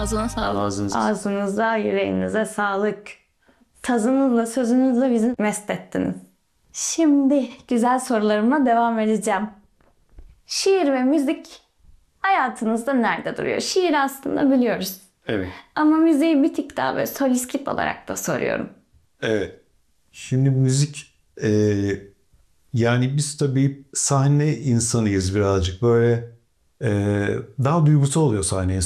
Ağzına sağlık. Ağzınıza. Ağzınıza, yüreğinize sağlık. Tazınızla, sözünüzle bizi mest ettiniz. Şimdi güzel sorularıma devam edeceğim. Şiir ve müzik hayatınızda nerede duruyor? Şiir aslında biliyoruz. Evet. Ama müziği bir tık daha böyle solistlik olarak da soruyorum. Evet. Şimdi müzik yani biz tabii sahne insanıyız birazcık. Böyle daha duygusal oluyor sahneye